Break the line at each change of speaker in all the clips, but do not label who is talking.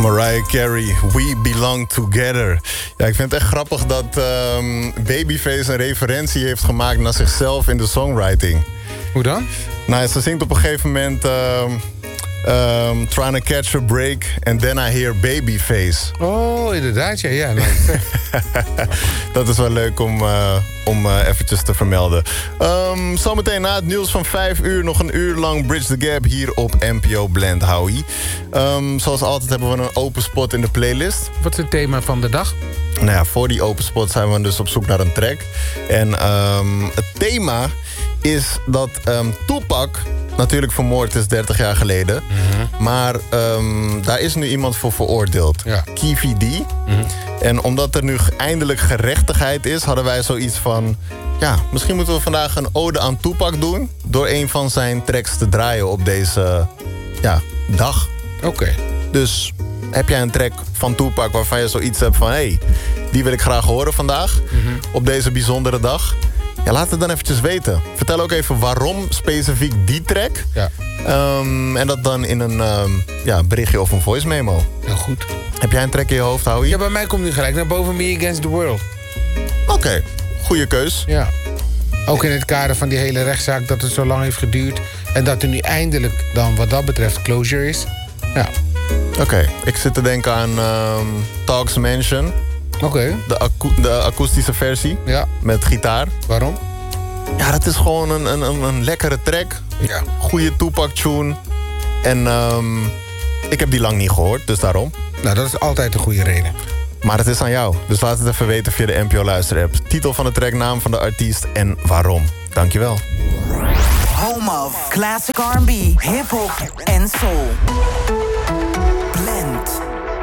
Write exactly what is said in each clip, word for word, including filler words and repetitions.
Mariah Carey, We Belong Together. Ja, ik vind het echt grappig dat um, Babyface een referentie heeft gemaakt naar zichzelf in de songwriting.
Hoe dan?
Nou, ze zingt op een gegeven moment... Um, um, trying to catch a break and then I hear Babyface.
Oh, inderdaad, ja. ja nou,
dat is wel leuk om, uh, om uh, eventjes te vermelden. Um, zometeen na het nieuws van vijf uur... nog een uur lang Bridge the Gap hier op N P O Blend Howie. Um, zoals altijd hebben we een open spot in de playlist.
Wat is het thema van de dag?
Nou ja, voor die open spot zijn we dus op zoek naar een track. En um, het thema is dat um, Tupac natuurlijk vermoord is dertig jaar geleden. Mm-hmm. Maar um, daar is nu iemand voor veroordeeld. Ja. Keffe D. Mm-hmm. En omdat er nu eindelijk gerechtigheid is... hadden wij zoiets van... ja, misschien moeten we vandaag een ode aan Tupac doen... door een van zijn tracks te draaien op deze ja, dag.
Oké. Okay.
Dus heb jij een track van Tupac waarvan je zoiets hebt van... hé, hey, die wil ik graag horen vandaag mm-hmm. op deze bijzondere dag... Ja, laat het dan eventjes weten. Vertel ook even waarom specifiek die track. Ja. Um, en dat dan in een um, ja, berichtje of een voice memo.
Heel goed.
Heb jij een track in je hoofd, Howie?
Ja, bij mij komt nu gelijk naar boven Me Against the World.
Oké, okay. Goeie keus.
Ja. Ook in het kader van die hele rechtszaak dat het zo lang heeft geduurd. En dat er nu eindelijk dan wat dat betreft closure is. Ja.
Oké, okay. Ik zit te denken aan um, Talks Mansion.
Oké. Okay.
De, akoe- de akoestische versie.
Ja.
Met gitaar.
Waarom?
Ja, dat is gewoon een, een, een, een lekkere track.
Ja.
Goeie Tupac-tune. En um, ik heb die lang niet gehoord, dus daarom.
Nou, dat is altijd een goede reden.
Maar het is aan jou, dus laat het even weten via de N P O-luisterapp. Titel van de track, naam van de artiest en waarom. Dankjewel.
Home of classic R and B, hip-hop en soul. Blend.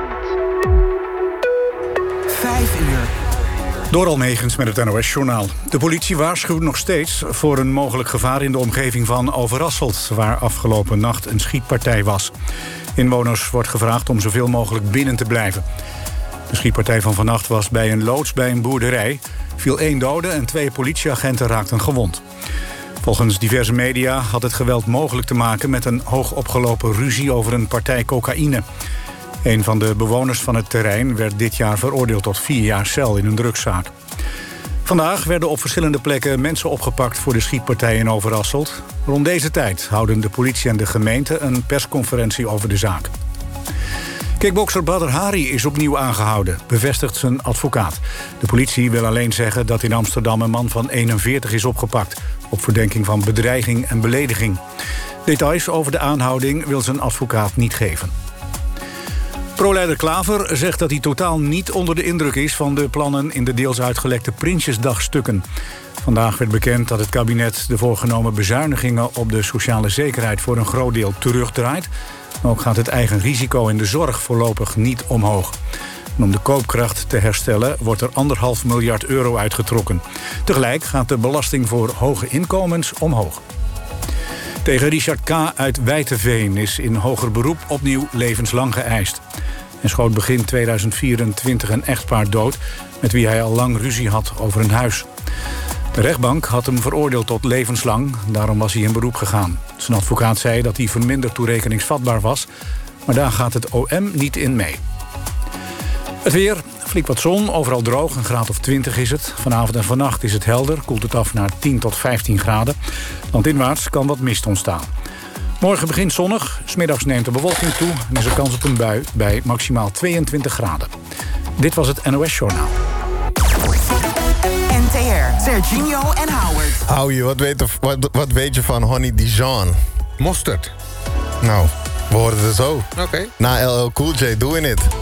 Vijf uur.
Doral Megens met het N O S-journaal. De politie waarschuwt nog steeds voor een mogelijk gevaar in de omgeving van Overasselt, waar afgelopen nacht een schietpartij was. Inwoners wordt gevraagd om zoveel mogelijk binnen te blijven. De schietpartij van vannacht was bij een loods bij een boerderij. Viel één dode en twee politieagenten raakten gewond. Volgens diverse media had het geweld mogelijk te maken met een hoogopgelopen ruzie over een partij cocaïne. Een van de bewoners van het terrein werd dit jaar veroordeeld tot vier jaar cel in een drugszaak. Vandaag werden op verschillende plekken mensen opgepakt voor de schietpartij in Overasselt. Rond deze tijd houden de politie en de gemeente een persconferentie over de zaak. Kickbokser Badr Hari is opnieuw aangehouden, bevestigt zijn advocaat. De politie wil alleen zeggen dat in Amsterdam een man van eenenveertig is opgepakt, op verdenking van bedreiging en belediging. Details over de aanhouding wil zijn advocaat niet geven. Pro-leider Klaver zegt dat hij totaal niet onder de indruk is van de plannen in de deels uitgelekte Prinsjesdagstukken. Vandaag werd bekend dat het kabinet de voorgenomen bezuinigingen op de sociale zekerheid voor een groot deel terugdraait. Ook gaat het eigen risico in de zorg voorlopig niet omhoog. En om de koopkracht te herstellen wordt er anderhalf miljard euro uitgetrokken. Tegelijk gaat de belasting voor hoge inkomens omhoog. Tegen Richard K. uit Wijteveen is in hoger beroep opnieuw levenslang geëist. Hij schoot begin tweeduizend vierentwintig een echtpaar dood met wie hij al lang ruzie had over een huis. De rechtbank had hem veroordeeld tot levenslang, daarom was hij in beroep gegaan. Zijn advocaat zei dat hij verminderd toerekeningsvatbaar was, maar daar gaat het O M niet in mee. Het weer, flink wat zon, overal droog, een graad of twintig is het. Vanavond en vannacht is het helder, koelt het af naar tien tot vijftien graden. Landinwaarts kan wat mist ontstaan. Morgen begint zonnig, 's middags neemt de bewolking toe en is er kans op een bui bij maximaal tweeëntwintig graden. Dit was het N O S-journaal.
N T R, Serginho en Howard.
Howie, wat weet, wat, wat weet je van Honey Dijon?
Mosterd.
Nou, we horen het zo.
Oké. Okay.
Na L L Cool J, doing it.